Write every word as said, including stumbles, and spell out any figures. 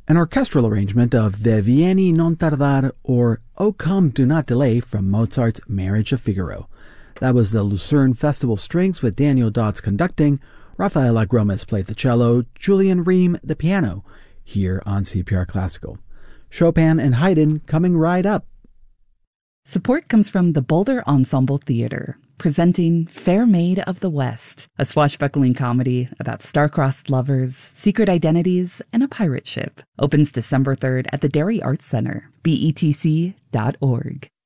an orchestral arrangement of Ve vieni non tardar, or O Come Do Not Delay, from Mozart's Marriage of Figaro. That was the Lucerne Festival Strings with Daniel Dodds conducting. Rafaela Gromes played the cello, Julian Ream the piano, here on C P R Classical. Chopin and Haydn coming right up. Support comes from the Boulder Ensemble Theater, presenting Fair Maid of the West, a swashbuckling comedy about star-crossed lovers, secret identities, and a pirate ship. Opens December third at the Derry Arts Center, B E T C dot org.